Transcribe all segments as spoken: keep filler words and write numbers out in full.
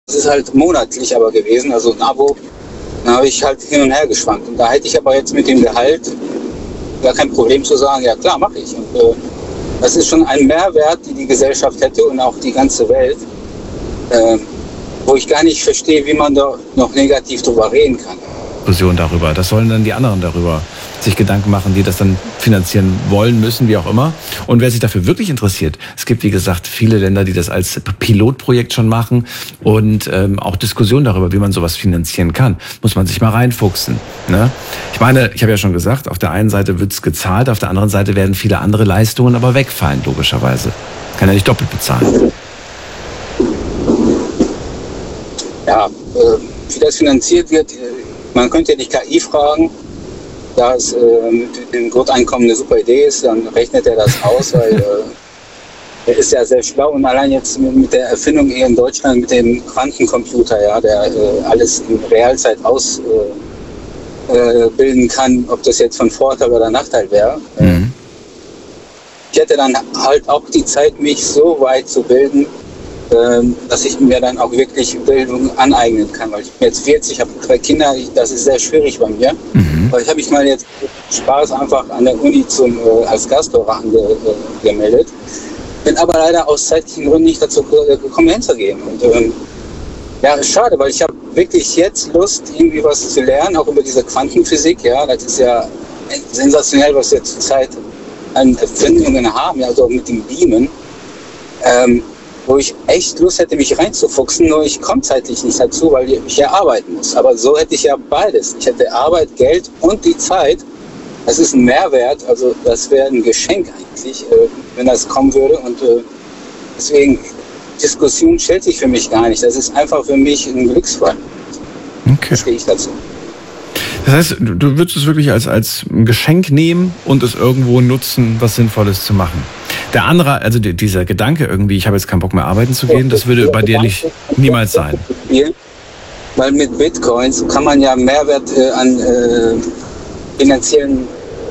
ist halt monatlich aber gewesen, also ein Abo. Dann habe ich halt hin und her geschwankt. Und da hätte ich aber jetzt mit dem Gehalt gar kein Problem zu sagen, ja klar, mache ich. Und äh, das ist schon ein Mehrwert, die die Gesellschaft hätte und auch die ganze Welt, äh, wo ich gar nicht verstehe, wie man da noch negativ drüber reden kann. Diskussion darüber. Das sollen dann die anderen darüber sich Gedanken machen, die das dann finanzieren wollen, müssen, wie auch immer. Und wer sich dafür wirklich interessiert, es gibt, wie gesagt, viele Länder, die das als Pilotprojekt schon machen und ähm, auch Diskussionen darüber, wie man sowas finanzieren kann. Muss man sich mal reinfuchsen. Ne? Ich meine, ich habe ja schon gesagt, auf der einen Seite wird es gezahlt, auf der anderen Seite werden viele andere Leistungen aber wegfallen, logischerweise. Kann ja nicht doppelt bezahlen. Ja, äh, wie das finanziert wird, man könnte ja die K I fragen, da es äh, mit dem Grundeinkommen eine super Idee ist, dann rechnet er das aus, weil äh, er ist ja sehr schlau und allein jetzt mit, mit der Erfindung hier in Deutschland mit dem Quantencomputer, ja, der äh, alles in Realzeit ausbilden äh, äh, kann, ob das jetzt von Vorteil oder Nachteil wäre. Mhm. Ich hätte dann halt auch die Zeit, mich so weit zu bilden, dass ich mir dann auch wirklich Bildung aneignen kann, weil ich bin jetzt vierzig, ich habe drei Kinder, das ist sehr schwierig bei mir. Mhm. Weil ich habe mich mal jetzt Spaß einfach an der Uni zum, äh, als Gastlehrer angemeldet, bin aber leider aus zeitlichen Gründen nicht dazu gekommen, hinzugehen. Und ähm, ja, ist schade, weil ich habe wirklich jetzt Lust, irgendwie was zu lernen, auch über diese Quantenphysik, ja, das ist ja sensationell, was wir zurzeit an Erfindungen haben, ja, also auch mit dem Beamen. Ähm, wo ich echt Lust hätte, mich reinzufuchsen, nur ich komme zeitlich nicht dazu, weil ich ja arbeiten muss. Aber so hätte ich ja beides. Ich hätte Arbeit, Geld und die Zeit. Das ist ein Mehrwert, also das wäre ein Geschenk eigentlich, wenn das kommen würde. Und deswegen, Diskussion stellt sich für mich gar nicht. Das ist einfach für mich ein Glücksfall. Okay. Stehe ich dazu. Das heißt, du würdest es wirklich als, als ein Geschenk nehmen und es irgendwo nutzen, was Sinnvolles zu machen. Der andere, also dieser Gedanke irgendwie, ich habe jetzt keinen Bock mehr arbeiten zu gehen, das würde bei dir nicht niemals sein. Weil mit Bitcoins kann man ja Mehrwert äh, an äh, finanziellen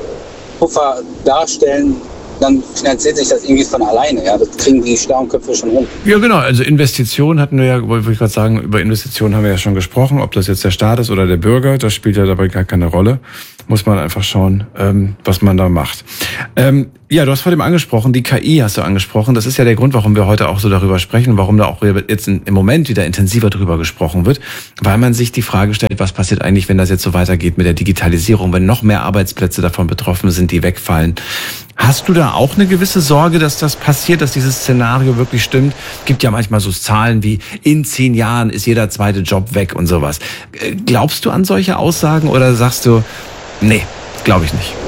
Puffer darstellen, dann finanziert sich das irgendwie von alleine. Ja, das kriegen die schlauen Köpfe schon hin. Ja, genau. Also Investitionen hatten wir ja, wollte ich gerade sagen, über Investitionen haben wir ja schon gesprochen. Ob das jetzt der Staat ist oder der Bürger, das spielt ja dabei gar keine Rolle. Muss man einfach schauen, ähm, was man da macht. Ähm, ja, du hast vor dem angesprochen, die K I hast du angesprochen. Das ist ja der Grund, warum wir heute auch so darüber sprechen, warum da auch jetzt im Moment wieder intensiver darüber gesprochen wird, weil man sich die Frage stellt, was passiert eigentlich, wenn das jetzt so weitergeht mit der Digitalisierung, wenn noch mehr Arbeitsplätze davon betroffen sind, die wegfallen. Hast du da auch eine gewisse Sorge, dass das passiert, dass dieses Szenario wirklich stimmt? Gibt ja manchmal so Zahlen wie, in zehn Jahren ist jeder zweite Job weg und sowas. Glaubst du an solche Aussagen oder sagst du, nee, glaube ich nicht?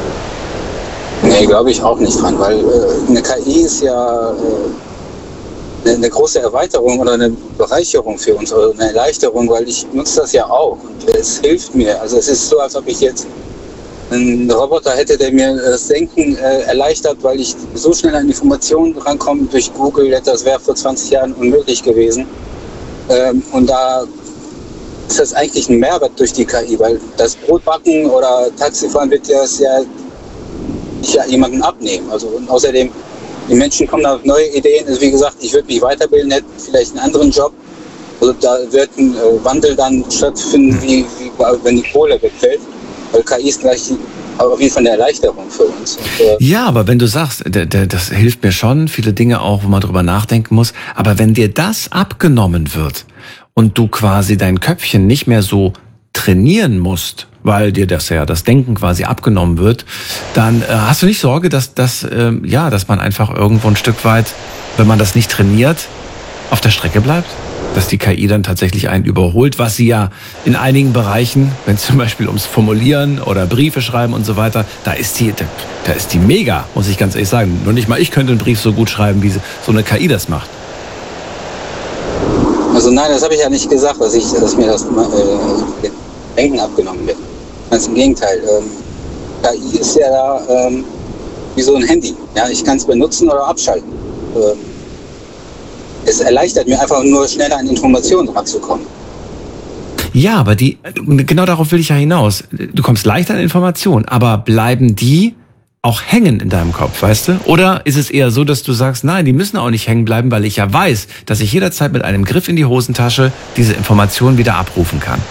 Nee, glaube ich auch nicht dran, weil äh, eine K I ist ja äh, eine, eine große Erweiterung oder eine Bereicherung für uns oder eine Erleichterung, weil ich nutze das ja auch und es hilft mir. Also es ist so, als ob ich jetzt einen Roboter hätte, der mir das Denken äh, erleichtert, weil ich so schnell an Informationen rankomme durch Google. Das wäre vor zwanzig Jahren unmöglich gewesen. Ähm, und da ist das eigentlich ein Mehrwert durch die K I, weil das Brotbacken oder Taxifahren wird ja, ja nicht ja jemanden abnehmen. Also und außerdem, die Menschen kommen auf neue Ideen. Also wie gesagt, ich würde mich weiterbilden, hätte vielleicht einen anderen Job. Also da wird ein äh, Wandel dann stattfinden, wie, wie wenn die Kohle wegfällt. Weil K I ist gleich auf jeden Fall eine Erleichterung für uns. Und, äh ja, aber wenn du sagst, das hilft mir schon, viele Dinge auch, wo man drüber nachdenken muss, aber wenn dir das abgenommen wird und du quasi dein Köpfchen nicht mehr so trainieren musst, weil dir das ja das Denken quasi abgenommen wird, dann äh, hast du nicht Sorge, dass, dass, äh, ja, dass man einfach irgendwo ein Stück weit, wenn man das nicht trainiert, auf der Strecke bleibt? Dass die K I dann tatsächlich einen überholt, was sie ja in einigen Bereichen, wenn es zum Beispiel ums Formulieren oder Briefe schreiben und so weiter, da ist die, da, da ist die mega, muss ich ganz ehrlich sagen. Nur nicht mal ich könnte einen Brief so gut schreiben, wie so eine K I das macht. Also nein, das habe ich ja nicht gesagt, dass, ich, dass mir das äh, Denken abgenommen wird. Ganz im Gegenteil. Ähm, K I ist ja da ähm, wie so ein Handy. Ja, ich kann es benutzen oder abschalten. Ähm, Es erleichtert mir einfach nur schneller an Informationen ranzukommen. Ja, aber die, genau darauf will ich ja hinaus. Du kommst leichter an Informationen, aber bleiben die auch hängen in deinem Kopf, weißt du? Oder ist es eher so, dass du sagst, nein, die müssen auch nicht hängen bleiben, weil ich ja weiß, dass ich jederzeit mit einem Griff in die Hosentasche diese Informationen wieder abrufen kann?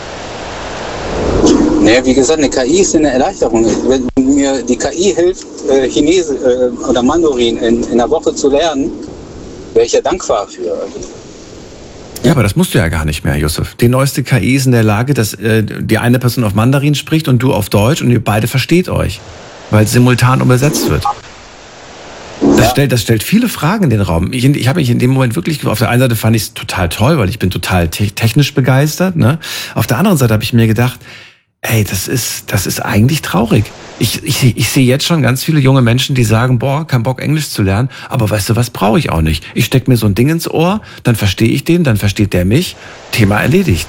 Naja, wie gesagt, eine K I ist eine Erleichterung. Wenn mir die K I hilft, äh, Chinesisch äh, oder Mandarin in, in einer Woche zu lernen, wäre ich ja dankbar für. Ja, aber das musst du ja gar nicht mehr, Yusuf. Die neueste K I ist in der Lage, dass äh, die eine Person auf Mandarin spricht und du auf Deutsch und ihr beide versteht euch, weil es simultan übersetzt wird. Das, ja. stellt, das stellt viele Fragen in den Raum. Ich, ich habe mich in dem Moment wirklich, auf der einen Seite fand ich es total toll, weil ich bin total te- technisch begeistert. Ne? Auf der anderen Seite habe ich mir gedacht, ey, das ist, das ist eigentlich traurig. Ich, ich, ich sehe jetzt schon ganz viele junge Menschen, die sagen, boah, kein Bock Englisch zu lernen, aber weißt du was, brauche ich auch nicht. Ich stecke mir so ein Ding ins Ohr, dann verstehe ich den, dann versteht der mich, Thema erledigt.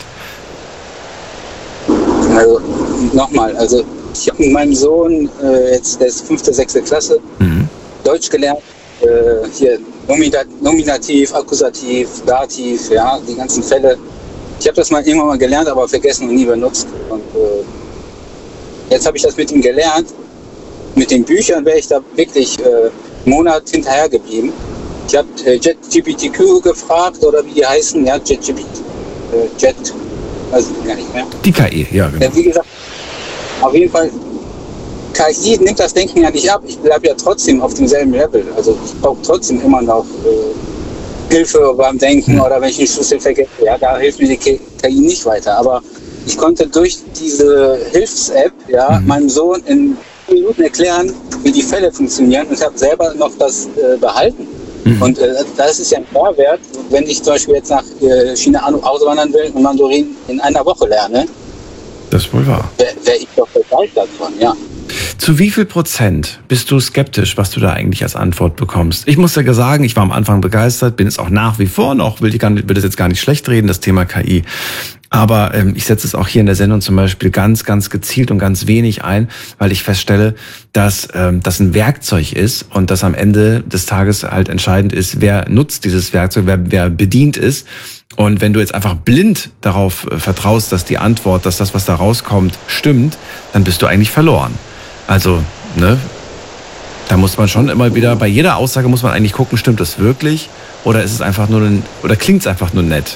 Also nochmal, also ich habe mit meinem Sohn, äh, jetzt der ist fünfte, sechste Klasse, mhm. Deutsch gelernt, äh, hier Nominativ, Akkusativ, Dativ, ja, die ganzen Fälle. Ich habe das mal irgendwann mal gelernt, aber vergessen und nie benutzt. Und äh, jetzt habe ich das mit ihm gelernt. Mit den Büchern wäre ich da wirklich äh, einen Monat hinterher geblieben. Ich habe äh, JetGPT gefragt oder wie die heißen, ja, JetGPT, äh, Jet, weiß ich gar nicht mehr. Die K I, ja, genau. Äh, wie gesagt, auf jeden Fall, K I nimmt das Denken ja nicht ab. Ich bleibe ja trotzdem auf demselben Level. Also ich brauche trotzdem immer noch äh, Hilfe beim Denken oder wenn ich den Schlüssel vergesse, ja, da hilft mir die K I nicht weiter. Aber ich konnte durch diese Hilfs-App ja, mhm. meinem Sohn in Minuten erklären, wie die Fälle funktionieren und habe selber noch das äh, behalten. Mhm. Und äh, das ist ja ein Mehrwert, wenn ich zum Beispiel jetzt nach äh, China auswandern will und Mandarin in einer Woche lerne. Das ist wohl wahr. Wäre wär ich doch begeistert von, ja. Zu wie viel Prozent bist du skeptisch, was du da eigentlich als Antwort bekommst? Ich muss ja sagen, ich war am Anfang begeistert, bin es auch nach wie vor noch, will, ich gar nicht, will das jetzt gar nicht schlecht reden, das Thema K I. Aber ähm, ich setze es auch hier in der Sendung zum Beispiel ganz, ganz gezielt und ganz wenig ein, weil ich feststelle, dass ähm, das ein Werkzeug ist und dass am Ende des Tages halt entscheidend ist, wer nutzt dieses Werkzeug, wer, wer bedient ist. Und wenn du jetzt einfach blind darauf vertraust, dass die Antwort, dass das, was da rauskommt, stimmt, dann bist du eigentlich verloren. Also, ne, da muss man schon immer wieder, bei jeder Aussage muss man eigentlich gucken, stimmt das wirklich? Oder ist es einfach nur, ein, oder klingt es einfach nur nett?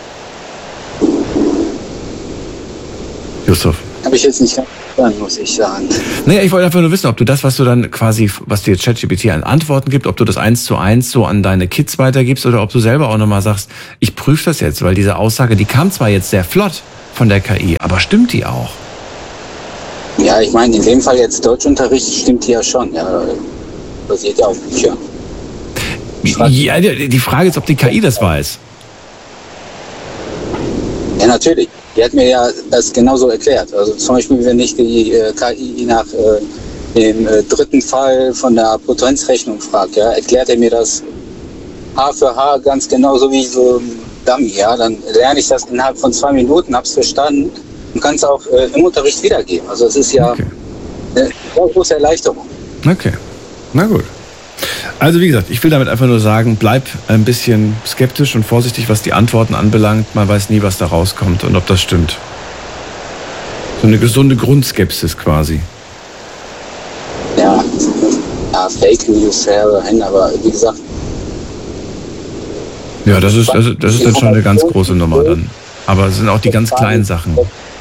Yusuf. Habe ich jetzt nicht verstanden, muss ich sagen. Naja, ich wollte einfach nur wissen, ob du das, was du dann quasi, was dir ChatGPT an Antworten gibt, ob du das eins zu eins so an deine Kids weitergibst oder ob du selber auch nochmal sagst, ich prüfe das jetzt, weil diese Aussage, die kam zwar jetzt sehr flott von der K I, aber stimmt die auch? Ja, ich meine, in dem Fall jetzt Deutschunterricht stimmt die ja schon. Ja, basiert ja auf Büchern. Ja, die Frage ist, ob die K I das weiß. Ja, natürlich. Die hat mir ja das genauso erklärt. Also zum Beispiel, wenn ich die äh, K I nach äh, dem äh, dritten Fall von der Potenzrechnung frage, ja, erklärt er mir das H für H ganz genau so wie so ein Dummy. Ja, dann lerne ich das innerhalb von zwei Minuten, hab's verstanden. Und kann es auch äh, im Unterricht wiedergeben. Also es ist ja okay. Eine große Erleichterung. Okay, na gut. Also wie gesagt, ich will damit einfach nur sagen, bleib ein bisschen skeptisch und vorsichtig, was die Antworten anbelangt. Man weiß nie, was da rauskommt und ob das stimmt. So eine gesunde Grundskepsis quasi. Ja, ja Fake News, hin, aber wie gesagt... Ja, das ist, das, das ist dann schon eine ganz große Nummer dann. Aber es sind auch die ganz kleinen Sachen.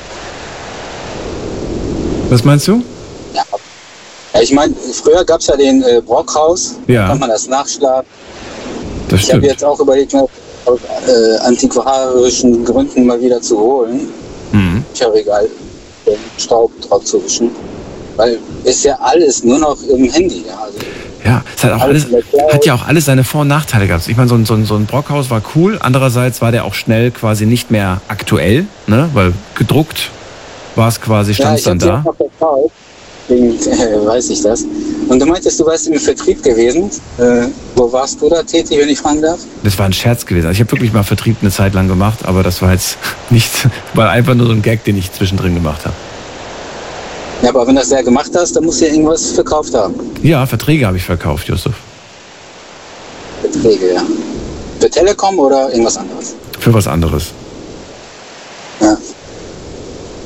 Was meinst du? Ja, ich meine, früher gab es ja den äh, Brockhaus, ja. Da kann man das nachschlagen. Das ich habe jetzt auch überlegt, mir aus äh, antiquarischen Gründen mal wieder zu holen. Mhm. Ich habe egal, Staub drauf zu wischen. Weil ist ja alles nur noch im Handy. Ja, also ja, es hat, auch alles, hat ja auch alles seine Vor- und Nachteile gehabt. Ich meine, so ein, so, ein, so ein Brockhaus war cool. Andererseits war der auch schnell quasi nicht mehr aktuell, ne? Weil gedruckt war es quasi, stand es ja, dann da. Verkauft, deswegen äh, weiß ich das. Und du meintest, du warst im Vertrieb gewesen. Äh, wo warst du da tätig, wenn ich fragen darf? Das war ein Scherz gewesen. Also ich habe wirklich mal Vertrieb eine Zeit lang gemacht, aber das war jetzt nicht, war einfach nur so ein Gag, den ich zwischendrin gemacht habe. Ja, aber wenn du das ja gemacht hast, dann musst du ja irgendwas verkauft haben. Ja, Verträge habe ich verkauft, Yusuf. Verträge, ja. Für Telekom oder irgendwas anderes? Für was anderes. Ja.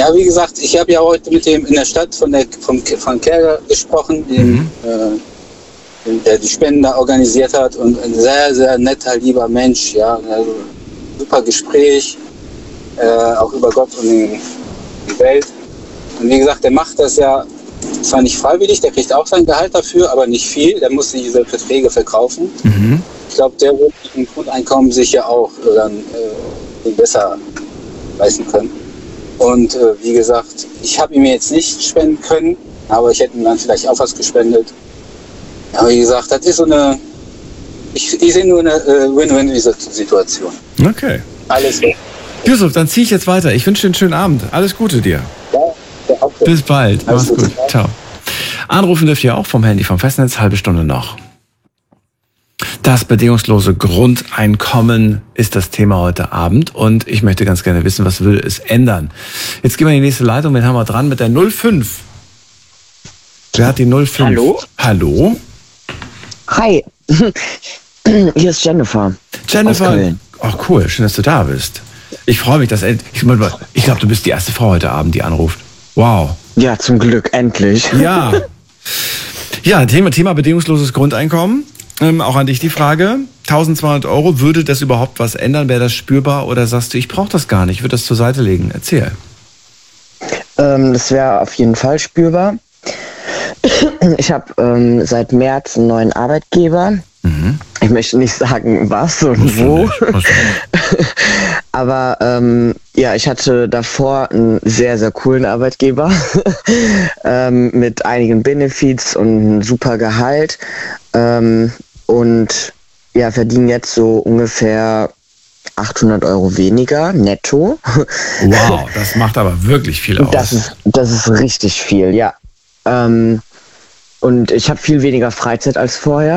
Ja, wie gesagt, ich habe ja heute mit dem in der Stadt von der vom, von Kerger gesprochen, dem, mhm. äh, der die Spenden da organisiert hat, und ein sehr, sehr netter, lieber Mensch, ja, also super Gespräch, äh, auch über Gott und die, die Welt. Und wie gesagt, der macht das ja zwar nicht freiwillig, der kriegt auch sein Gehalt dafür, aber nicht viel, der muss diese Verträge verkaufen. Mhm. Ich glaube, der wird mit dem Grundeinkommen sicher auch äh, dann äh, besser leisten können. Und äh, wie gesagt, ich habe ihm jetzt nicht spenden können, aber ich hätte ihm dann vielleicht auch was gespendet. Aber wie gesagt, das ist so eine, ich, ich sehe nur eine äh, Win-Win-Situation. Okay. Alles weg. Yusuf, dann ziehe ich jetzt weiter. Ich wünsche dir einen schönen Abend. Alles Gute dir. Ja, ja, auch. Bis bald. Mach's gut. Ciao. Anrufen dürft ihr auch vom Handy, vom Festnetz, halbe Stunde noch. Das bedingungslose Grundeinkommen ist das Thema heute Abend und ich möchte ganz gerne wissen, was würde es ändern? Jetzt gehen wir in die nächste Leitung, wen haben wir dran mit der null fünf? Wer hat die null fünf? Hallo? Hallo? Hi, hier ist Jennifer. Jennifer, oh cool, schön, dass du da bist. Ich freue mich, dass ich, ich glaube, du bist die erste Frau heute Abend, die anruft. Wow. Ja, zum Glück, endlich. Ja. Ja, Thema, Thema bedingungsloses Grundeinkommen. Ähm, auch an dich die Frage, eintausendzweihundert Euro, würde das überhaupt was ändern? Wäre das spürbar oder sagst du, ich brauche das gar nicht, ich würde das zur Seite legen? Erzähl. Ähm, das wäre auf jeden Fall spürbar. Ich habe ähm, seit März einen neuen Arbeitgeber. Mhm. Ich möchte nicht sagen, was und Musst wo. Aber ähm, ja, ich hatte davor einen sehr, sehr coolen Arbeitgeber ähm, mit einigen Benefits und einem super Gehalt. Ähm, und ja, verdienen jetzt so ungefähr achthundert Euro weniger netto. Wow, das macht aber wirklich viel aus. Das ist, das ist richtig viel, ja. Ähm, und ich habe viel weniger Freizeit als vorher.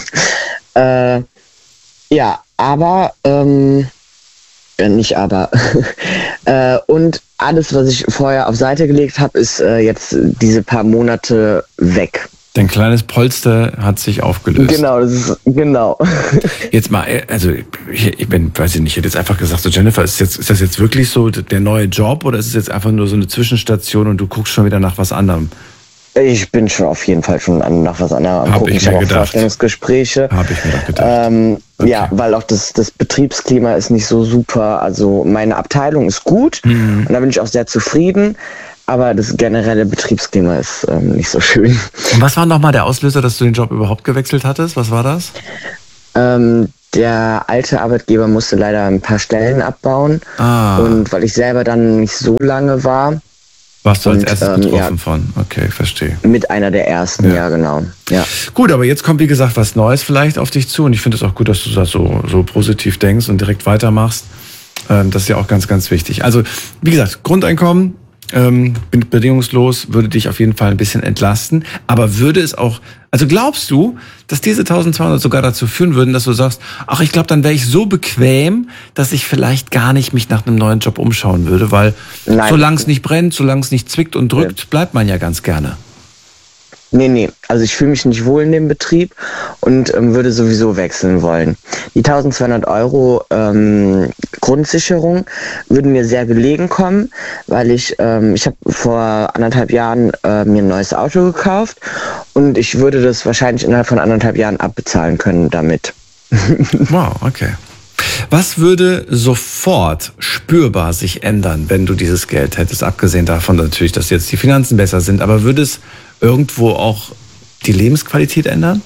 äh, ja, aber, ähm, äh, nicht aber. äh, und alles, was ich vorher auf Seite gelegt habe, ist äh, jetzt diese paar Monate weg. Dein kleines Polster hat sich aufgelöst. Genau, das ist, genau. Jetzt mal, also ich, ich bin, weiß ich nicht, ich hätte jetzt einfach gesagt, so Jennifer, ist, jetzt, ist das jetzt wirklich so der neue Job oder ist es jetzt einfach nur so eine Zwischenstation und du guckst schon wieder nach was anderem? Ich bin schon auf jeden Fall schon nach was anderem am Hab gucken. ich mir habe gedacht. Vorstellungsgespräche. Habe ich mir doch gedacht. Ähm, okay. Ja, weil auch das, das Betriebsklima ist nicht so super. Also meine Abteilung ist gut mhm. und da bin ich auch sehr zufrieden. Aber das generelle Betriebsklima ist ähm, nicht so schön. Und was war nochmal der Auslöser, dass du den Job überhaupt gewechselt hattest? Was war das? Ähm, der alte Arbeitgeber musste leider ein paar Stellen abbauen. Ah. Und weil ich selber dann nicht so lange war. Warst du als und, erstes ähm, betroffen ja, von? Okay, verstehe. Mit einer der ersten, ja, ja genau. Ja. Gut, aber jetzt kommt, wie gesagt, was Neues vielleicht auf dich zu. Und ich finde es auch gut, dass du das so, so positiv denkst und direkt weitermachst. Ähm, das ist ja auch ganz, ganz wichtig. Also, wie gesagt, Grundeinkommen, ähm, bedingungslos, würde dich auf jeden Fall ein bisschen entlasten. Aber würde es auch, also glaubst du, dass diese eintausendzweihundert sogar dazu führen würden, dass du sagst, ach, ich glaube, dann wäre ich so bequem, dass ich vielleicht gar nicht mich nach einem neuen Job umschauen würde, weil Nein. solange es nicht brennt, solange es nicht zwickt und drückt, ja. bleibt man ja ganz gerne. Nee, nee, also ich fühle mich nicht wohl in dem Betrieb und ähm, würde sowieso wechseln wollen. Die eintausendzweihundert Euro ähm, Grundsicherung würden mir sehr gelegen kommen, weil ich, ähm, ich habe vor anderthalb Jahren äh, mir ein neues Auto gekauft und ich würde das wahrscheinlich innerhalb von anderthalb Jahren abbezahlen können damit. Wow, okay. Was würde sofort spürbar sich ändern, wenn du dieses Geld hättest? Abgesehen davon natürlich, dass jetzt die Finanzen besser sind, aber würde es irgendwo auch die Lebensqualität ändern?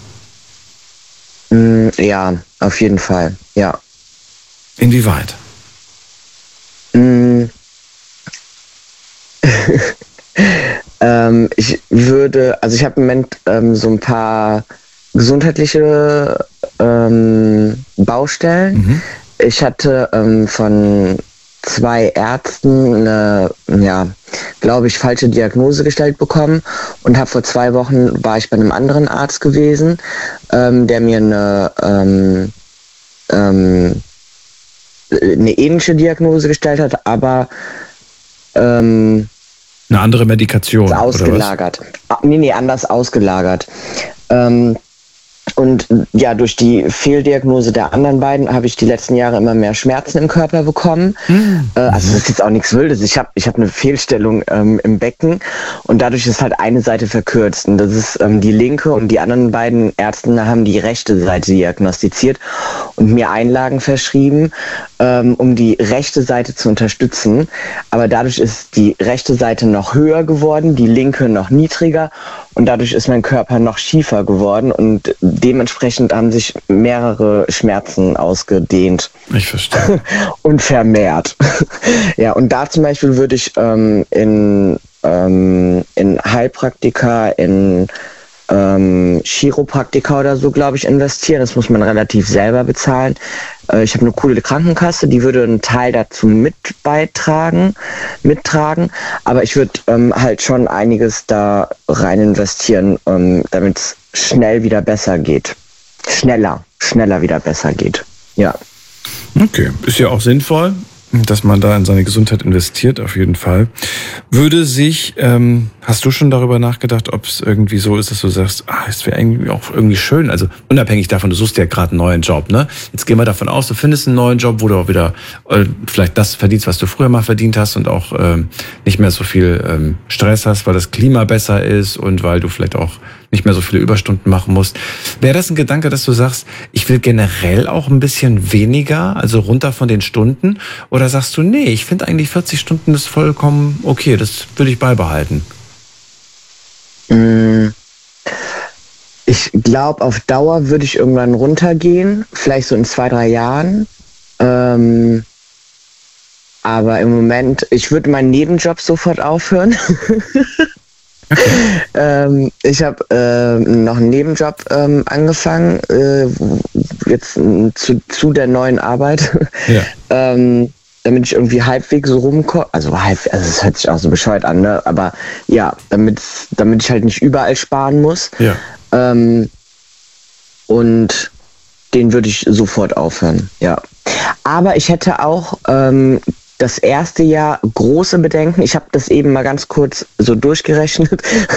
Ja, auf jeden Fall, ja. Inwieweit? Mm. ähm, ich würde, also ich habe im Moment ähm, so ein paar gesundheitliche ähm, Baustellen. Mhm. Ich hatte ähm, von zwei Ärzten eine, ja, glaube ich, falsche Diagnose gestellt bekommen und habe vor zwei Wochen war ich bei einem anderen Arzt gewesen, ähm, der mir eine, ähm, ähm, eine ähnliche Diagnose gestellt hat, aber ähm, eine andere Medikation ausgelagert. oder was? Nee, nee, anders ausgelagert. Ähm, Und ja, durch die Fehldiagnose der anderen beiden habe ich die letzten Jahre immer mehr Schmerzen im Körper bekommen. Mhm. Äh, also das ist jetzt auch nichts Wildes. Ich habe ich hab eine Fehlstellung ähm, im Becken und dadurch ist halt eine Seite verkürzt. Und das ist ähm, die linke und die anderen beiden Ärzte haben die rechte Seite diagnostiziert und mir Einlagen verschrieben, ähm, um die rechte Seite zu unterstützen. Aber dadurch ist die rechte Seite noch höher geworden, die linke noch niedriger und dadurch ist mein Körper noch schiefer geworden und dementsprechend haben sich mehrere Schmerzen ausgedehnt. Ich verstehe. Und vermehrt. Ja, und da zum Beispiel würde ich ähm, in, ähm, in Heilpraktika, in ähm, Chiropraktika oder so, glaube ich, investieren. Das muss man relativ selber bezahlen. Äh, ich habe eine coole Krankenkasse, die würde einen Teil dazu mit beitragen, mittragen. Aber ich würde ähm, halt schon einiges da rein investieren, ähm, damit es schnell wieder besser geht. Schneller, schneller wieder besser geht. Ja. Okay, ist ja auch sinnvoll, dass man da in seine Gesundheit investiert, auf jeden Fall. Würde sich, ähm, hast du schon darüber nachgedacht, ob es irgendwie so ist, dass du sagst, ah, es wäre irgendwie auch irgendwie schön, also unabhängig davon, du suchst ja gerade einen neuen Job, ne? Jetzt gehen wir davon aus, du findest einen neuen Job, wo du auch wieder äh, vielleicht das verdienst, was du früher mal verdient hast und auch ähm, nicht mehr so viel ähm, Stress hast, weil das Klima besser ist und weil du vielleicht auch nicht mehr so viele Überstunden machen musst. Wäre das ein Gedanke, dass du sagst, ich will generell auch ein bisschen weniger, also runter von den Stunden? Oder sagst du, nee, ich finde eigentlich vierzig Stunden ist vollkommen okay, das will ich beibehalten? Ich glaube, auf Dauer würde ich irgendwann runtergehen, vielleicht so in zwei, drei Jahren. Ähm, aber im Moment, ich würde meinen Nebenjob sofort aufhören. ähm, ich habe äh, noch einen Nebenjob ähm, angefangen, äh, jetzt zu, zu der neuen Arbeit, ja. ähm, damit ich irgendwie halbwegs so rumkomme, also halb, also es hört sich auch so bescheuert an, ne? Aber ja, damit, damit ich halt nicht überall sparen muss. Ja. Ähm, und den würde ich sofort aufhören, ja. Aber ich hätte auch ähm, das erste Jahr große Bedenken. Ich habe das eben mal ganz kurz so durchgerechnet.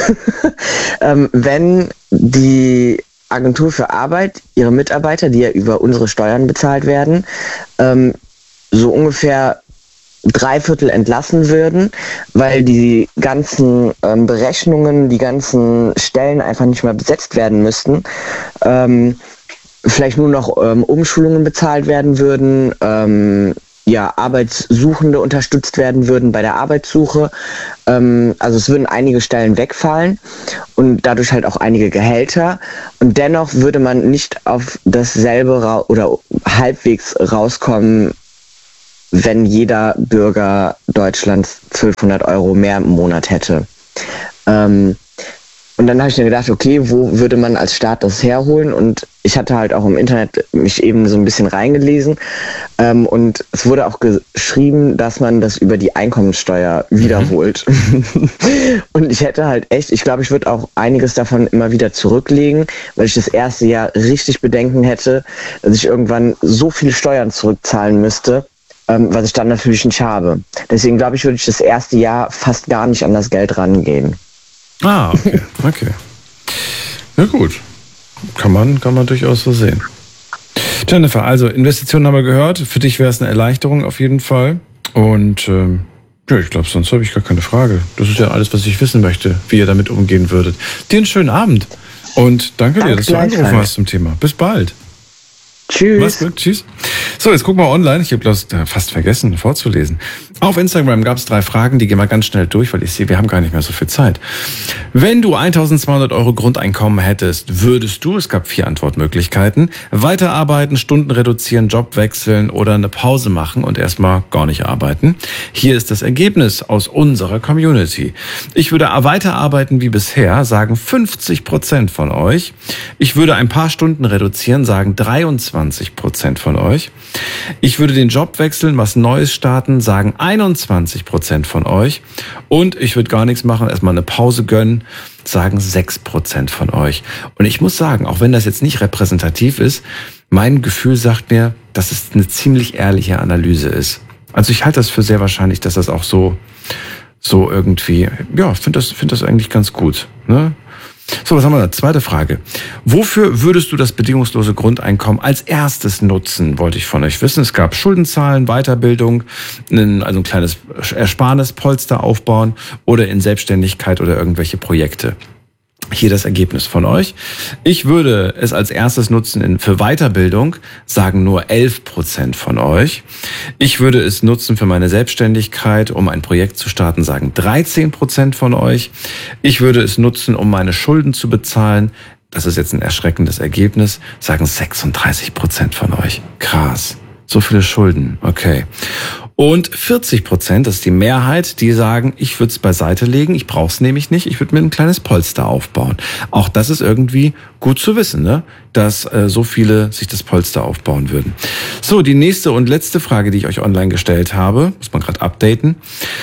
ähm, wenn die Agentur für Arbeit, ihre Mitarbeiter, die ja über unsere Steuern bezahlt werden, ähm, so ungefähr drei Viertel entlassen würden, weil die ganzen ähm, Berechnungen, die ganzen Stellen einfach nicht mehr besetzt werden müssten, ähm, vielleicht nur noch ähm, Umschulungen bezahlt werden würden, ähm, ja, Arbeitssuchende unterstützt werden würden bei der Arbeitssuche. Ähm, also es würden einige Stellen wegfallen und dadurch halt auch einige Gehälter. Und dennoch würde man nicht auf dasselbe ra- oder halbwegs rauskommen, wenn jeder Bürger Deutschlands zwölfhundert Euro mehr im Monat hätte. Ähm, und dann habe ich mir gedacht, okay, wo würde man als Staat das herholen? Und ich hatte halt auch im Internet mich eben so ein bisschen reingelesen. Ähm, und es wurde auch geschrieben, dass man das über die Einkommensteuer wiederholt. Mhm. Und ich hätte halt echt, ich glaube, ich würde auch einiges davon immer wieder zurücklegen, weil ich das erste Jahr richtig Bedenken hätte, dass ich irgendwann so viele Steuern zurückzahlen müsste, ähm, was ich dann natürlich nicht habe. Deswegen glaube ich, würde ich das erste Jahr fast gar nicht an das Geld rangehen. Ah, okay, okay. Na gut, kann man, kann man durchaus so sehen. Jennifer, also Investitionen haben wir gehört. Für dich wäre es eine Erleichterung auf jeden Fall. Und ähm, ja, ich glaube, sonst habe ich gar keine Frage. Das ist ja alles, was ich wissen möchte, wie ihr damit umgehen würdet. Dir einen schönen Abend und danke, danke dir, dass du angerufen hast zum Thema. Bis bald. Tschüss. Mach's gut, tschüss. So, jetzt gucken wir online. Ich habe das fast vergessen vorzulesen. Auf Instagram gab es drei Fragen, die gehen wir ganz schnell durch, weil ich sehe, wir haben gar nicht mehr so viel Zeit. Wenn du eintausendzweihundert Euro Grundeinkommen hättest, würdest du, es gab vier Antwortmöglichkeiten, weiterarbeiten, Stunden reduzieren, Job wechseln oder eine Pause machen und erstmal gar nicht arbeiten? Hier ist das Ergebnis aus unserer Community. Ich würde weiterarbeiten wie bisher, sagen fünfzig Prozent von euch. Ich würde ein paar Stunden reduzieren, sagen dreiundzwanzig Prozent von euch. Ich würde den Job wechseln, was Neues starten, sagen einundzwanzig Prozent von euch. Und ich würde gar nichts machen, erstmal eine Pause gönnen, sagen sechs Prozent von euch. Und ich muss sagen, auch wenn das jetzt nicht repräsentativ ist, mein Gefühl sagt mir, dass es eine ziemlich ehrliche Analyse ist. Also ich halte das für sehr wahrscheinlich, dass das auch so, so irgendwie, ja, finde das, finde das eigentlich ganz gut, ne? So, was haben wir da? Zweite Frage. Wofür würdest du das bedingungslose Grundeinkommen als erstes nutzen, wollte ich von euch wissen. Es gab Schuldenzahlen, Weiterbildung, ein, also ein kleines Ersparnispolster aufbauen oder in Selbstständigkeit oder irgendwelche Projekte. Hier das Ergebnis von euch. Ich würde es als erstes nutzen in, für Weiterbildung, sagen nur elf Prozent von euch. Ich würde es nutzen für meine Selbstständigkeit, um ein Projekt zu starten, sagen dreizehn Prozent von euch. Ich würde es nutzen, um meine Schulden zu bezahlen. Das ist jetzt ein erschreckendes Ergebnis, sagen sechsunddreißig Prozent von euch. Krass. So viele Schulden. Okay. Und vierzig Prozent, das ist die Mehrheit, die sagen, ich würde es beiseite legen, ich brauche es nämlich nicht, ich würde mir ein kleines Polster aufbauen. Auch das ist irgendwie gut zu wissen, ne? Dass äh, so viele sich das Polster aufbauen würden. So, die nächste und letzte Frage, die ich euch online gestellt habe, muss man gerade updaten.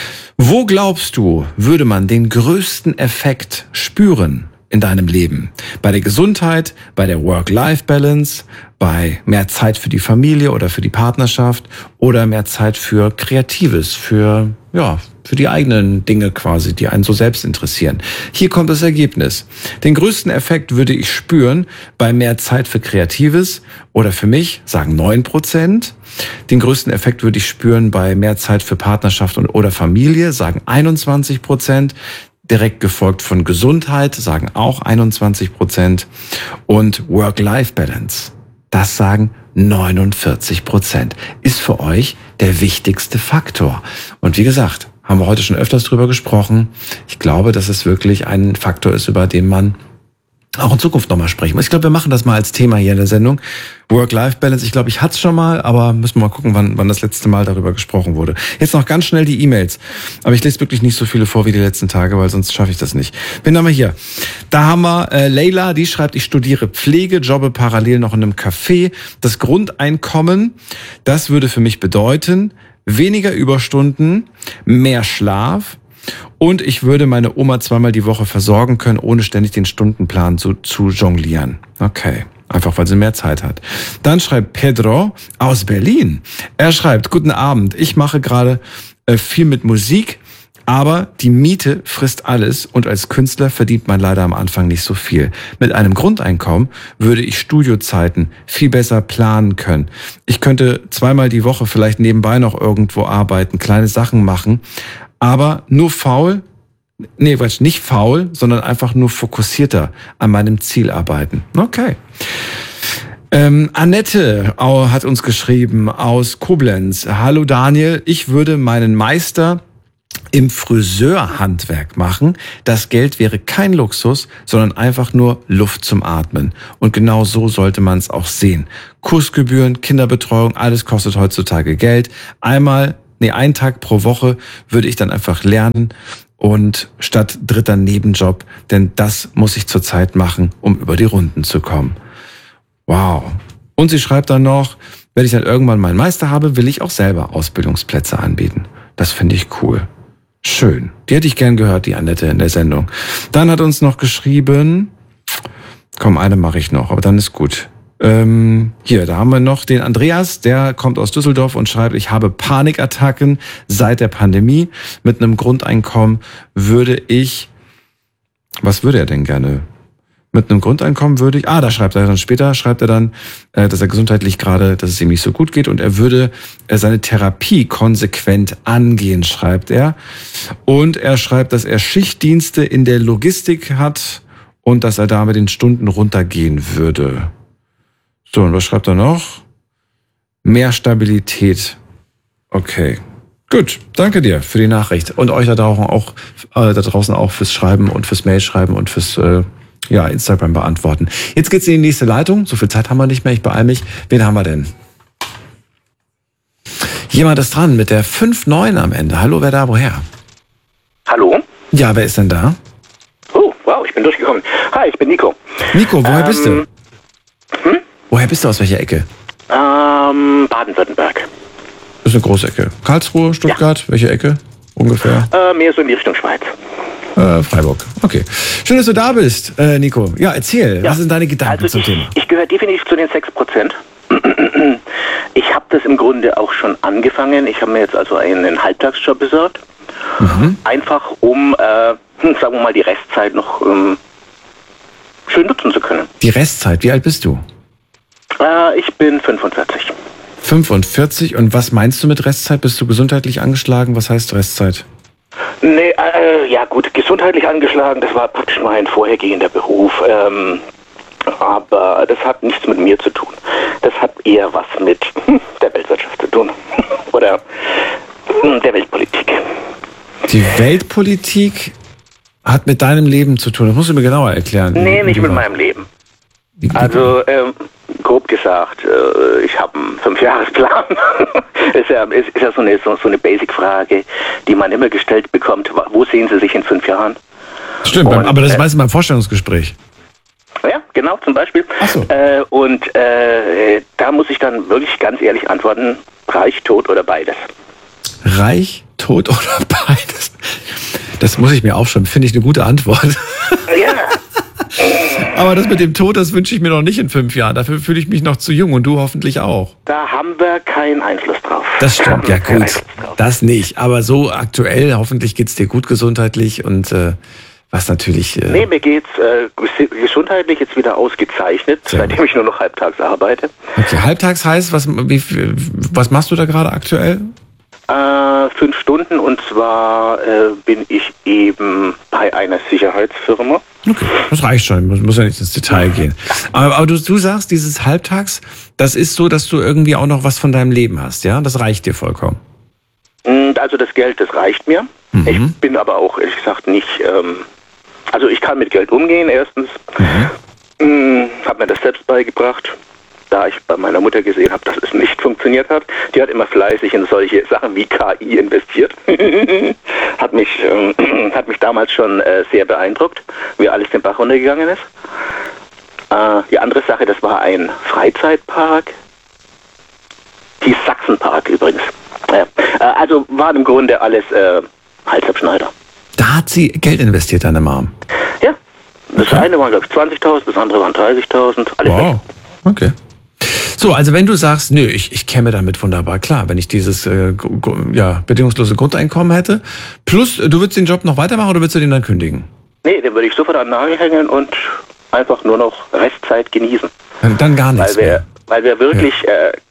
Wo glaubst du, würde man den größten Effekt spüren in deinem Leben? Bei der Gesundheit, bei der Work-Life-Balance, bei mehr Zeit für die Familie oder für die Partnerschaft oder mehr Zeit für Kreatives, für, ja, für die eigenen Dinge quasi, die einen so selbst interessieren. Hier kommt das Ergebnis. Den größten Effekt würde ich spüren bei mehr Zeit für Kreatives oder für mich, sagen neun Prozent. Den größten Effekt würde ich spüren bei mehr Zeit für Partnerschaft und oder Familie, sagen einundzwanzig Prozent. Direkt gefolgt von Gesundheit, sagen auch einundzwanzig Prozent. Und Work-Life-Balance, das sagen neunundvierzig Prozent. Ist für euch der wichtigste Faktor. Und wie gesagt, haben wir heute schon öfters drüber gesprochen. Ich glaube, dass es wirklich ein Faktor ist, über den man auch in Zukunft nochmal sprechen muss. Ich glaube, wir machen das mal als Thema hier in der Sendung. Work-Life-Balance, ich glaube, ich hatte es schon mal, aber müssen wir mal gucken, wann, wann das letzte Mal darüber gesprochen wurde. Jetzt noch ganz schnell die E-Mails. Aber ich lese wirklich nicht so viele vor wie die letzten Tage, weil sonst schaffe ich das nicht. Bin aber hier. Da haben wir äh, Leila, die schreibt, ich studiere Pflege, jobbe parallel noch in einem Café. Das Grundeinkommen, das würde für mich bedeuten, weniger Überstunden, mehr Schlaf, und ich würde meine Oma zweimal die Woche versorgen können, ohne ständig den Stundenplan zu, zu jonglieren. Okay, einfach weil sie mehr Zeit hat. Dann schreibt Pedro aus Berlin. Er schreibt, guten Abend, ich mache gerade äh, viel mit Musik, aber die Miete frisst alles und als Künstler verdient man leider am Anfang nicht so viel. Mit einem Grundeinkommen würde ich Studiozeiten viel besser planen können. Ich könnte zweimal die Woche vielleicht nebenbei noch irgendwo arbeiten, kleine Sachen machen, aber nur faul, nee, Quatsch, nicht faul, sondern einfach nur fokussierter an meinem Ziel arbeiten. Okay. Ähm, Annette hat uns geschrieben aus Koblenz. Hallo Daniel, ich würde meinen Meister im Friseurhandwerk machen. Das Geld wäre kein Luxus, sondern einfach nur Luft zum Atmen. Und genau so sollte man es auch sehen. Kursgebühren, Kinderbetreuung, alles kostet heutzutage Geld. Einmal Nee, einen Tag pro Woche würde ich dann einfach lernen und statt dritter Nebenjob, denn das muss ich zurzeit machen, um über die Runden zu kommen. Wow. Und sie schreibt dann noch, wenn ich dann irgendwann meinen Meister habe, will ich auch selber Ausbildungsplätze anbieten. Das finde ich cool. Schön. Die hätte ich gern gehört, die Annette in der Sendung. Dann hat uns noch geschrieben, komm, eine mache ich noch, aber dann ist gut. Ähm, hier, da haben wir noch den Andreas, der kommt aus Düsseldorf und schreibt, ich habe Panikattacken seit der Pandemie. Mit einem Grundeinkommen würde ich, was würde er denn gerne? Mit einem Grundeinkommen würde ich, ah, da schreibt er dann später, schreibt er dann, äh, dass er gesundheitlich gerade, dass es ihm nicht so gut geht und er würde äh, seine Therapie konsequent angehen, schreibt er. Und er schreibt, dass er Schichtdienste in der Logistik hat und dass er da mit den Stunden runtergehen würde. So, und was schreibt er noch? Mehr Stabilität. Okay. Gut, danke dir für die Nachricht. Und euch da draußen auch, äh, da draußen auch fürs Schreiben und fürs Mailschreiben und fürs äh, ja, Instagram beantworten. Jetzt geht's in die nächste Leitung. So viel Zeit haben wir nicht mehr, ich beeile mich. Wen haben wir denn? Jemand ist dran mit der fünf neun am Ende. Hallo, wer da, woher? Hallo? Ja, wer ist denn da? Oh, wow, ich bin durchgekommen. Hi, ich bin Nico. Nico, woher ähm, bist du? Hm? Woher bist du, aus welcher Ecke? Ähm, Baden-Württemberg. Das ist eine große Ecke. Karlsruhe, Stuttgart, ja. Welche Ecke ungefähr? Äh, mehr so in die Richtung Schweiz. Äh, Freiburg, okay. Schön, dass du da bist, äh, Nico. Ja, erzähl, ja. Was sind deine Gedanken also zum ich, Thema? Ich gehöre definitiv zu den sechs Prozent. Ich habe das im Grunde auch schon angefangen. Ich habe mir jetzt also einen Halbtagsjob besorgt. Mhm. Einfach um, äh, sagen wir mal, die Restzeit noch ähm, schön nutzen zu können. Die Restzeit, wie alt bist du? Äh, ich bin fünfundvierzig. fünfundvierzig, und was meinst du mit Restzeit? Bist du gesundheitlich angeschlagen? Was heißt Restzeit? Nee, äh, ja gut, gesundheitlich angeschlagen, das war praktisch mein vorhergehender Beruf. Ähm, aber das hat nichts mit mir zu tun. Das hat eher was mit der Weltwirtschaft zu tun. Oder der Weltpolitik. Die Weltpolitik hat mit deinem Leben zu tun. Das musst du mir genauer erklären. Nee, nicht mit meinem Leben. Also, ähm, grob gesagt, äh, ich habe einen Fünfjahresplan. ist, ja, ist, ist ja so eine, so, so eine Basic-Frage, die man immer gestellt bekommt. Wo sehen Sie sich in fünf Jahren? Stimmt, und, aber das äh, weiß man beim Vorstellungsgespräch. Ja, genau, zum Beispiel. Ach so. Äh, und äh, da muss ich dann wirklich ganz ehrlich antworten, reich, tot oder beides. Reich, tot oder beides? Das muss ich mir aufschreiben, finde ich eine gute Antwort. Ja. Aber das mit dem Tod, das wünsche ich mir noch nicht in fünf Jahren. Dafür fühle ich mich noch zu jung, und du hoffentlich auch. Da haben wir keinen Einfluss drauf. Das stimmt, ja gut. Das nicht. Aber so aktuell, hoffentlich geht's dir gut gesundheitlich, und äh, was natürlich... Äh nee, mir geht's äh, gesundheitlich jetzt wieder ausgezeichnet, seitdem ich nur noch halbtags arbeite. Okay, halbtags heißt, was, wie, was machst du da gerade aktuell? Äh, fünf Stunden, und zwar äh, bin ich eben bei einer Sicherheitsfirma. Okay, das reicht schon, muss, muss ja nicht ins Detail gehen. Aber, aber du, du sagst, dieses Halbtags, das ist so, dass du irgendwie auch noch was von deinem Leben hast, ja? Das reicht dir vollkommen. Also das Geld, das reicht mir. Mhm. Ich bin aber auch, ehrlich gesagt, nicht... Ähm, also ich kann mit Geld umgehen, erstens. Mhm. Habe mir das selbst beigebracht, da ich bei meiner Mutter gesehen habe, dass es nicht funktioniert hat. Die hat immer fleißig in solche Sachen wie K I investiert. hat mich ähm, hat mich damals schon äh, sehr beeindruckt, wie alles den Bach runtergegangen ist. Äh, die andere Sache, das war ein Freizeitpark. Hieß Sachsenpark übrigens. Ja. Äh, also war im Grunde alles äh, Halsabschneider. Da hat sie Geld investiert, deine Mom? Ja. Das okay. eine waren, glaube ich, zwanzigtausend, das andere waren dreißigtausend. Alles wow. Weg. Okay. So, also wenn du sagst, nö, ich, ich käme damit wunderbar klar, wenn ich dieses äh, ja, bedingungslose Grundeinkommen hätte, plus du würdest den Job noch weitermachen oder würdest du den dann kündigen? Nee, den würde ich sofort an den Nagel hängen und einfach nur noch Restzeit genießen. Dann, dann gar nichts weil wir, mehr. Weil wir wirklich... Ja. Äh,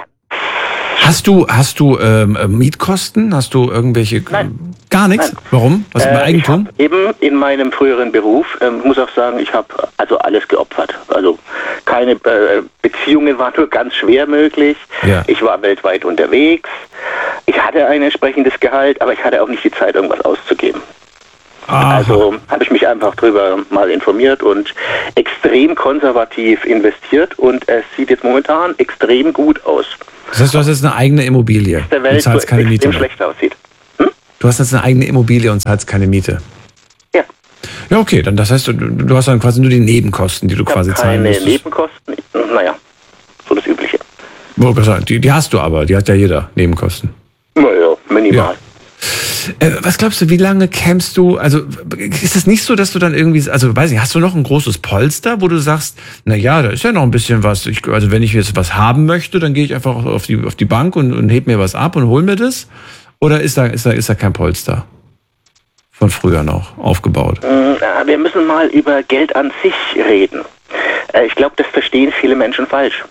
Hast du, hast du ähm, Mietkosten? Hast du irgendwelche... Nein. Gar nichts? Nein. Warum? Was ist äh, Eigentum? Ich eben in meinem früheren Beruf, ähm, muss auch sagen, ich habe also alles geopfert. Also keine äh, Beziehungen waren nur ganz schwer möglich. Ja. Ich war weltweit unterwegs. Ich hatte ein entsprechendes Gehalt, aber ich hatte auch nicht die Zeit, irgendwas auszugeben. Aha. Also habe ich mich einfach drüber mal informiert und extrem konservativ investiert, und es sieht jetzt momentan extrem gut aus. Das heißt, du hast jetzt eine eigene Immobilie der Welt, und zahlst keine Miete mehr. Schlecht aussieht. Hm? Du hast jetzt eine eigene Immobilie und zahlst keine Miete. Ja. Ja, okay, dann das heißt, du, du hast dann quasi nur die Nebenkosten, die du ich quasi zahlen musst. Keine Nebenkosten, naja, so das Übliche. Die, die hast du aber, die hat ja jeder, Nebenkosten. Naja, minimal. Ja. Äh, was glaubst du, wie lange campst du? Also ist es nicht so, dass du dann irgendwie, also weiß nicht, hast du noch ein großes Polster, wo du sagst, na ja, da ist ja noch ein bisschen was. Ich, also wenn ich jetzt was haben möchte, dann gehe ich einfach auf die auf die Bank und, und heb mir was ab und hol mir das? Oder ist da ist da ist da kein Polster von früher noch aufgebaut? Wir müssen mal über Geld an sich reden. Ich glaube, das verstehen viele Menschen falsch.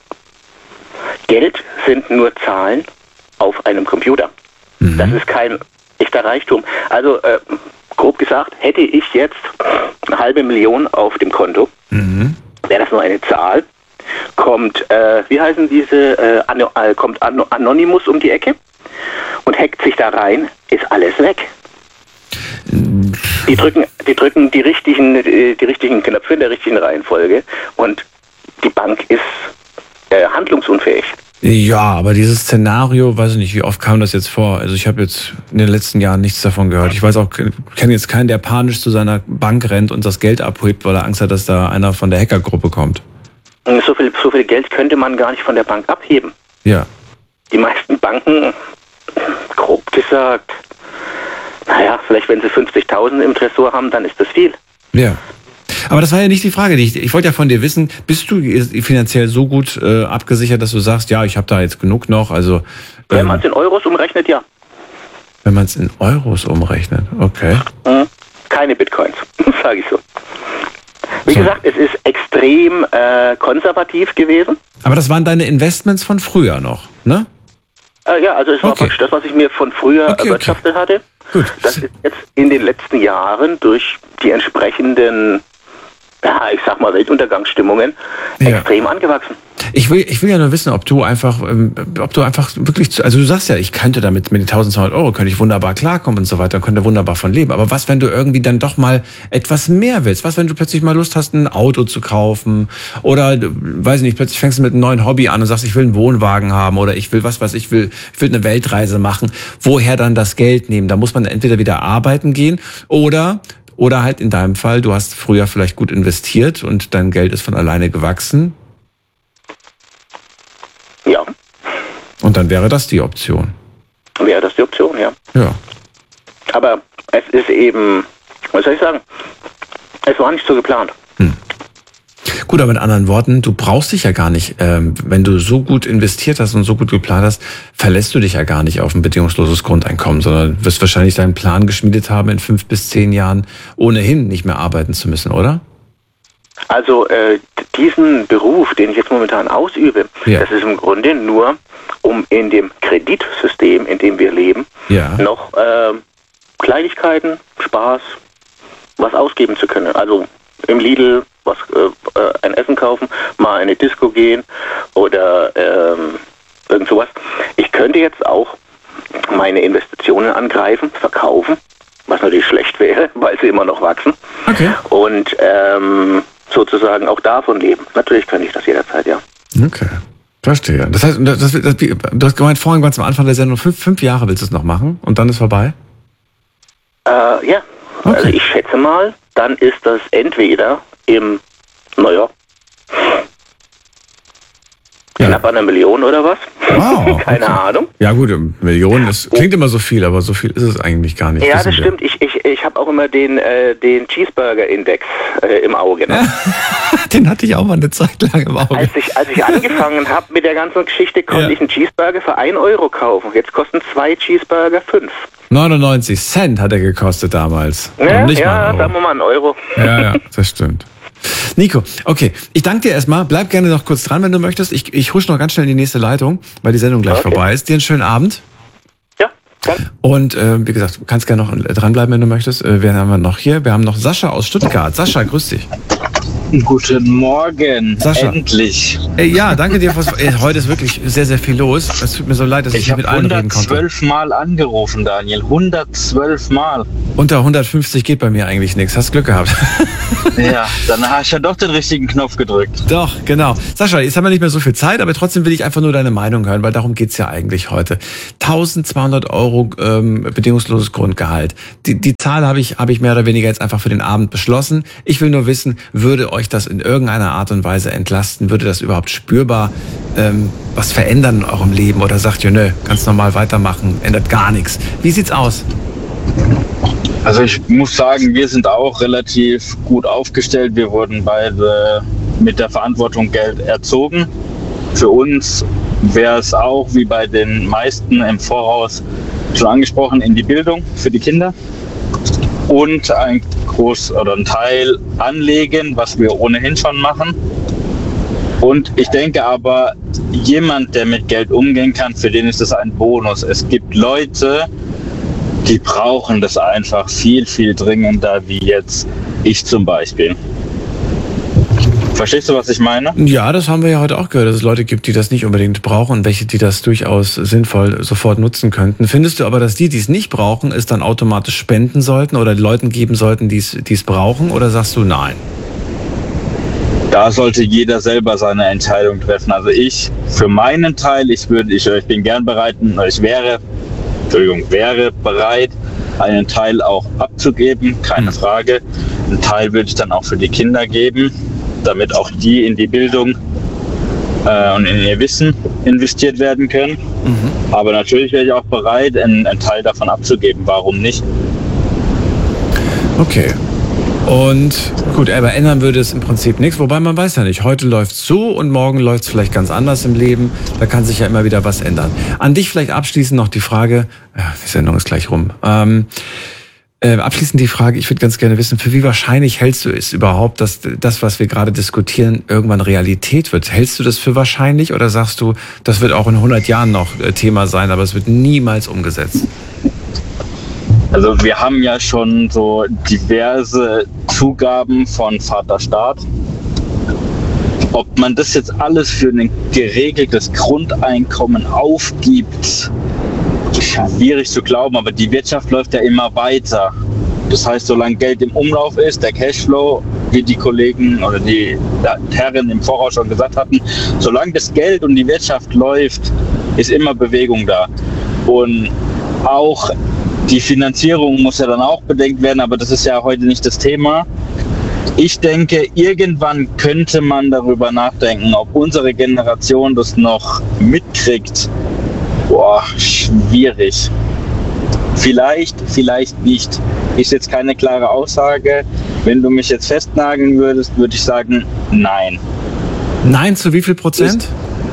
Geld sind nur Zahlen auf einem Computer. Mhm. Das ist kein echter Reichtum. Also äh, grob gesagt, hätte ich jetzt eine halbe Million auf dem Konto, mhm. wäre das nur eine Zahl. Kommt, äh, wie heißen diese, äh, Ano, äh, kommt An- Anonymous um die Ecke und hackt sich da rein, ist alles weg. Die drücken, die drücken die richtigen, die richtigen Knöpfe in der richtigen Reihenfolge, und die Bank ist äh, handlungsunfähig. Ja, aber dieses Szenario, weiß ich nicht, wie oft kam das jetzt vor? Also ich habe jetzt in den letzten Jahren nichts davon gehört. Ich weiß auch, kenne jetzt keinen, der panisch zu seiner Bank rennt und das Geld abhebt, weil er Angst hat, dass da einer von der Hackergruppe kommt. So viel, so viel Geld könnte man gar nicht von der Bank abheben. Ja. Die meisten Banken, grob gesagt, naja, vielleicht wenn sie fünfzigtausend im Tresor haben, dann ist das viel. Ja. Aber das war ja nicht die Frage. Ich, ich wollte ja von dir wissen, bist du finanziell so gut äh, abgesichert, dass du sagst, ja, ich habe da jetzt genug noch? Also, ähm, wenn man es in Euros umrechnet, ja. Wenn man es in Euros umrechnet, okay. Mhm. Keine Bitcoins, sage ich so. Wie so. gesagt, es ist extrem äh, konservativ gewesen. Aber das waren deine Investments von früher noch, ne? Äh, ja, also es war Okay. praktisch das, was ich mir von früher Okay, erwirtschaftet okay. hatte. Gut. Das ist jetzt in den letzten Jahren durch die entsprechenden, ja, ich sag mal, Weltuntergangsstimmungen Ja. extrem angewachsen. Ich will, ich will ja nur wissen, ob du einfach, ähm, ob du einfach wirklich, zu, also du sagst ja, ich könnte damit mit den eintausendzweihundert Euro, könnte ich wunderbar klarkommen und so weiter, könnte wunderbar von leben. Aber was, wenn du irgendwie dann doch mal etwas mehr willst? Was, wenn du plötzlich mal Lust hast, ein Auto zu kaufen? Oder, weiß nicht, plötzlich fängst du mit einem neuen Hobby an und sagst, ich will einen Wohnwagen haben oder ich will was, was ich will, ich will eine Weltreise machen. Woher dann das Geld nehmen? Da muss man entweder wieder arbeiten gehen oder Oder halt in deinem Fall, du hast früher vielleicht gut investiert und dein Geld ist von alleine gewachsen. Ja, Und dann wäre das die Option. wäre das die Option, ja. Ja. Aber es ist eben, was soll ich sagen, es war nicht so geplant. Gut, aber mit anderen Worten, du brauchst dich ja gar nicht, ähm, wenn du so gut investiert hast und so gut geplant hast, verlässt du dich ja gar nicht auf ein bedingungsloses Grundeinkommen, sondern wirst wahrscheinlich deinen Plan geschmiedet haben, in fünf bis zehn Jahren ohnehin nicht mehr arbeiten zu müssen, oder? Also äh, diesen Beruf, den ich jetzt momentan ausübe, Ja. das ist im Grunde nur, um in dem Kreditsystem, in dem wir leben, Ja. noch äh, Kleinigkeiten, Spaß, was ausgeben zu können. Also im Lidl was äh, äh, ein Essen kaufen, mal in eine Disco gehen oder ähm, irgend sowas. Ich könnte jetzt auch meine Investitionen angreifen, verkaufen, was natürlich schlecht wäre, weil sie immer noch wachsen. Okay. Und ähm, sozusagen auch davon leben. Natürlich könnte ich das jederzeit, ja. Okay. Verstehe. Das heißt, das, das, das, du hast gemeint vorhin ganz am Anfang der Sendung, fünf, fünf Jahre willst du es noch machen und dann ist vorbei? Äh, ja, Okay. also ich schätze mal, dann ist das entweder im, naja, Ja. knapp an einer Million oder was. Wow, Keine okay. Ahnung. Ja gut, Millionen, das klingt immer so viel, aber so viel ist es eigentlich gar nicht. Ja, wissen das wir. stimmt. Ich, ich, ich habe auch immer den, äh, den Cheeseburger-Index äh, im Auge. Ne? Den hatte ich auch mal eine Zeit lang im Auge. Als ich, als ich angefangen habe mit der ganzen Geschichte, konnte Ja. ich einen Cheeseburger für ein Euro kaufen. Jetzt kosten zwei Cheeseburger fünf. neunundneunzig Cent hat er gekostet damals. Ja, Und nicht ja mal einen Euro. sagen wir mal einen Euro. Ja, ja, das stimmt. Nico, okay, ich danke dir erstmal. Bleib gerne noch kurz dran, wenn du möchtest. Ich, ich husch noch ganz schnell in die nächste Leitung, weil die Sendung gleich Okay. vorbei ist. Dir einen schönen Abend. Ja, dann. Und äh, wie gesagt, du kannst gerne noch dranbleiben, wenn du möchtest. Äh, wen haben wir noch hier? Wir haben noch Sascha aus Stuttgart. Sascha, grüß dich. Guten Morgen, Sascha. endlich. Ey, ja, danke dir. Fürs, ey, heute ist wirklich sehr, sehr viel los. Es tut mir so leid, dass ich, Ich nicht habe mit allen reden konnte. hundertzwölf Mal angerufen, Daniel. hundertzwölf Mal. Unter hundertfünfzig geht bei mir eigentlich nichts. Hast Glück gehabt. Ja, dann hast du ja doch den richtigen Knopf gedrückt. Doch, genau. Sascha, jetzt haben wir nicht mehr so viel Zeit, aber trotzdem will ich einfach nur deine Meinung hören, weil darum geht's ja eigentlich heute. eintausendzweihundert Euro ähm, bedingungsloses Grundgehalt. Die, die Zahl habe ich, habe ich mehr oder weniger jetzt einfach für den Abend beschlossen. Ich will nur wissen, würde euch das in irgendeiner Art und Weise entlasten? Würde das überhaupt spürbar ähm, was verändern in eurem Leben? Oder sagt ihr, nö, ganz normal weitermachen, ändert gar nichts? Wie sieht's aus? Also ich muss sagen, wir sind auch relativ gut aufgestellt. Wir wurden beide mit der Verantwortung Geld erzogen. Für uns wäre es auch, wie bei den meisten im Voraus schon angesprochen, in die Bildung für die Kinder. Und ein Groß- oder ein Teil anlegen, was wir ohnehin schon machen. Und ich denke aber, jemand, der mit Geld umgehen kann, für den ist das ein Bonus. Es gibt Leute, die brauchen das einfach viel, viel dringender, wie jetzt ich zum Beispiel. Verstehst du, was ich meine? Ja, das haben wir ja heute auch gehört, dass es Leute gibt, die das nicht unbedingt brauchen und welche, die das durchaus sinnvoll sofort nutzen könnten. Findest du aber, dass die, die es nicht brauchen, es dann automatisch spenden sollten oder Leuten geben sollten, die es, die es brauchen? Oder sagst du nein? Da sollte jeder selber seine Entscheidung treffen. Also ich, für meinen Teil, ich würde, ich, ich bin gern bereit, ich wäre, Entschuldigung, wäre bereit, einen Teil auch abzugeben, keine Frage. Einen Teil würde ich dann auch für die Kinder geben, damit auch die in die Bildung äh, und in ihr Wissen investiert werden können. Mhm. Aber natürlich wäre ich auch bereit, einen, einen Teil davon abzugeben. Warum nicht? Okay. Und gut, aber ändern würde es im Prinzip nichts, wobei man weiß ja nicht, heute läuft's so und morgen läuft's vielleicht ganz anders im Leben, da kann sich ja immer wieder was ändern. An dich vielleicht abschließend noch die Frage, ja, die Sendung ist gleich rum, ähm, Äh, abschließend die Frage, ich würde ganz gerne wissen, für wie wahrscheinlich hältst du es überhaupt, dass das, was wir gerade diskutieren, irgendwann Realität wird? Hältst du das für wahrscheinlich oder sagst du, das wird auch in hundert Jahren noch Thema sein, aber es wird niemals umgesetzt? Also wir haben ja schon so diverse Zugaben von Vaterstaat. Ob man das jetzt alles für ein geregeltes Grundeinkommen aufgibt, schwierig zu glauben, aber die Wirtschaft läuft ja immer weiter. Das heißt, solange Geld im Umlauf ist, der Cashflow, wie die Kollegen oder die Herren im Voraus schon gesagt hatten, solange das Geld und die Wirtschaft läuft, ist immer Bewegung da. Und auch die Finanzierung muss ja dann auch bedenkt werden, aber das ist ja heute nicht das Thema. Ich denke, irgendwann könnte man darüber nachdenken, ob unsere Generation das noch mitkriegt. Boah, schwierig. Vielleicht, vielleicht nicht. Ist jetzt keine klare Aussage. Wenn du mich jetzt festnageln würdest, würde ich sagen, nein. Nein, zu wie viel Prozent?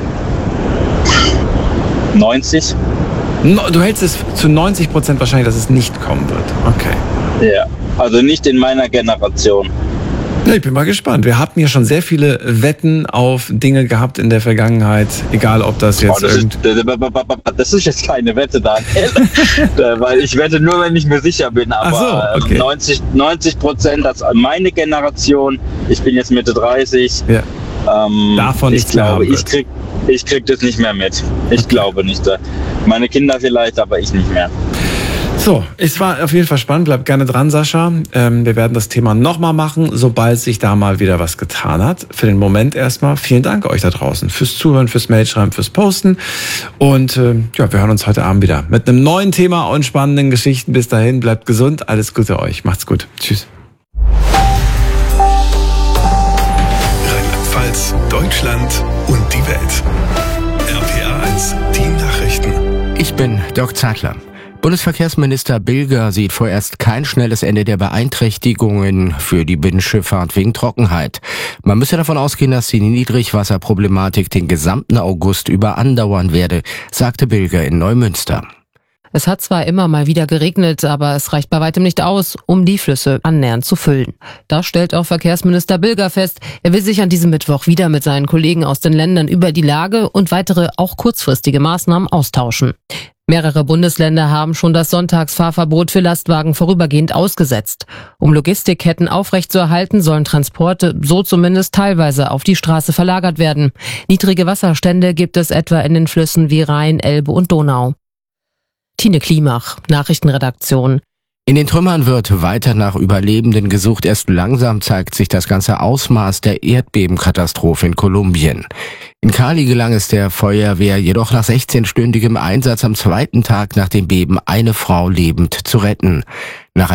neunzig. Du hältst es zu neunzig Prozent wahrscheinlich, dass es nicht kommen wird. Okay. Ja, also nicht in meiner Generation. Ja, ich bin mal gespannt. Wir hatten ja schon sehr viele Wetten auf Dinge gehabt in der Vergangenheit, egal ob das jetzt... Oh, das, ist, das ist jetzt keine Wette, Daniel. Weil ich wette nur, wenn ich mir sicher bin. Aber Ach so, okay. neunzig Prozent, das meine Generation, ich bin jetzt Mitte dreißig, ja. ähm, davon ich glaube, ich krieg, ich krieg das nicht mehr mit. Ich okay. glaube nicht. Meine Kinder vielleicht, aber ich nicht mehr. So, es war auf jeden Fall spannend. Bleib gerne dran, Sascha. Ähm, wir werden das Thema nochmal machen, sobald sich da mal wieder was getan hat. Für den Moment erstmal vielen Dank euch da draußen fürs Zuhören, fürs Mailschreiben, fürs Posten. Und äh, ja, wir hören uns heute Abend wieder mit einem neuen Thema und spannenden Geschichten. Bis dahin, bleibt gesund. Alles Gute euch. Macht's gut. Tschüss. Rheinland-Pfalz, Deutschland und die Welt. R P R eins, die Nachrichten. Ich bin Dirk Zeitler. Bundesverkehrsminister Bilger sieht vorerst kein schnelles Ende der Beeinträchtigungen für die Binnenschifffahrt wegen Trockenheit. Man müsse davon ausgehen, dass die Niedrigwasserproblematik den gesamten August über andauern werde, sagte Bilger in Neumünster. Es hat zwar immer mal wieder geregnet, aber es reicht bei weitem nicht aus, um die Flüsse annähernd zu füllen. Das stellt auch Verkehrsminister Bilger fest. Er will sich an diesem Mittwoch wieder mit seinen Kollegen aus den Ländern über die Lage und weitere, auch kurzfristige Maßnahmen austauschen. Mehrere Bundesländer haben schon das Sonntagsfahrverbot für Lastwagen vorübergehend ausgesetzt. Um Logistikketten aufrechtzuerhalten, sollen Transporte so zumindest teilweise auf die Straße verlagert werden. Niedrige Wasserstände gibt es etwa in den Flüssen wie Rhein, Elbe und Donau. Tine Klimach, Nachrichtenredaktion. In den Trümmern wird weiter nach Überlebenden gesucht. Erst langsam zeigt sich das ganze Ausmaß der Erdbebenkatastrophe in Kolumbien. In Cali gelang es der Feuerwehr jedoch nach sechzehnstündigem Einsatz am zweiten Tag nach dem Beben eine Frau lebend zu retten. Nach